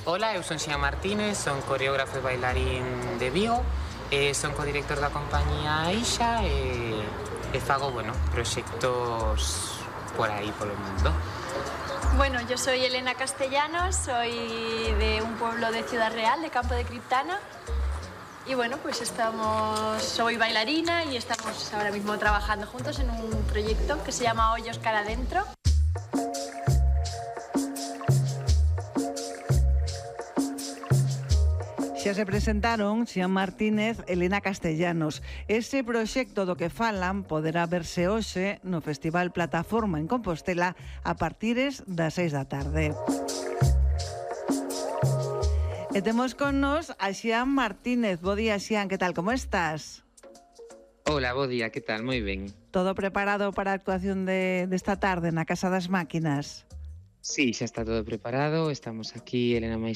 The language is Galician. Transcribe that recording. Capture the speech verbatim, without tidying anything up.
Ola, eu son Xian Martínez, son coreógrafo e bailarín de Vigo, eh, son codirector da compañía Eixa e, e fago, bueno, proxectos por aí, polo mundo. Bueno, yo soy Elena Castellanos, soy de un pueblo de Ciudad Real, de Campo de Criptana. Y bueno, pues estamos, soy bailarina y estamos ahora mismo trabajando juntos en un proyecto que se llama Hoyos Cara Adentro. Xa se presentaron Xian Martínez, Elena Castellanos. Ese proxecto do que falan poderá verse hoxe no Festival Plataforma en Compostela a partires das seis da tarde. E temos con nos a Xian Martínez. Bo día, Xian, que tal, como estás? Hola, bo día, que tal? Moi ben. Todo preparado para a actuación de, desta tarde na Casa das Máquinas? Sí, xa está todo preparado, estamos aquí, Elena máis